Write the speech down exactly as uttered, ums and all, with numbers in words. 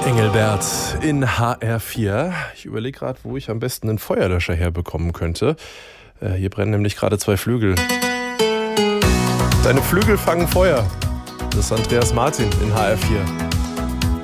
Engelbert in H R vier. Ich überlege gerade, wo ich am besten einen Feuerlöscher herbekommen könnte. Äh, hier brennen nämlich gerade zwei Flügel. Deine Flügel fangen Feuer. Das ist Andreas Martin in H R vier.